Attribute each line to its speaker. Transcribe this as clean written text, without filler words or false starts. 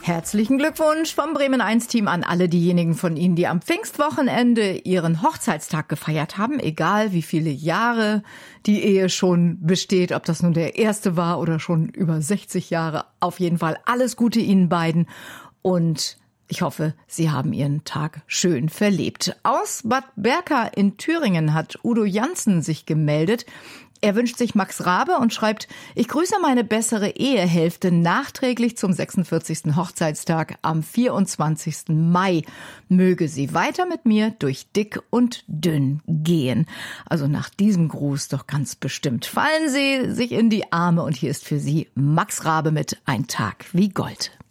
Speaker 1: Herzlichen Glückwunsch vom Bremen 1 Team an alle diejenigen von Ihnen, die am Pfingstwochenende ihren Hochzeitstag gefeiert haben, egal wie viele Jahre die Ehe schon besteht, ob das nun der erste war oder schon über 60 Jahre. Auf jeden Fall alles Gute Ihnen beiden und ich hoffe, Sie haben Ihren Tag schön verlebt. Aus Bad Berka in Thüringen hat Udo Janssen sich gemeldet. Er wünscht sich Max Rabe und schreibt: Ich grüße meine bessere Ehehälfte nachträglich zum 46. Hochzeitstag am 24. Mai. Möge sie weiter mit mir durch dick und dünn gehen. Also nach diesem Gruß doch ganz bestimmt. Fallen Sie sich in die Arme und hier ist für Sie Max Rabe mit Ein Tag wie Gold.